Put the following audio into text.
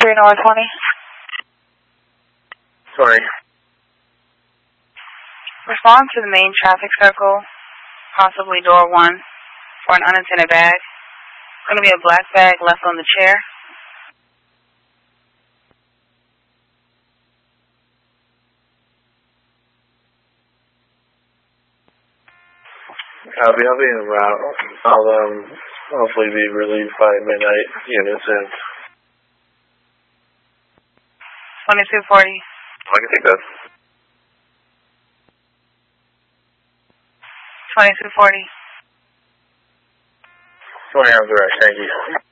North 20. 20. Respond to the main traffic circle, possibly door 1, for an unattended bag. It's going to be a black bag left on the chair. Copy, I'll be en route. I'll hopefully be relieved by midnight units in. 2240. I can take that. 2240. 20 on direct, thank you.